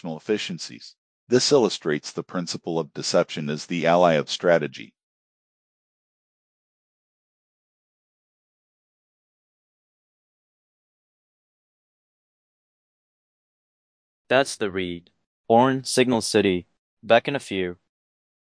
personal efficiencies. This illustrates the principle of deception as the ally of strategy. That's the read. Horn, Signal City. Back in a few.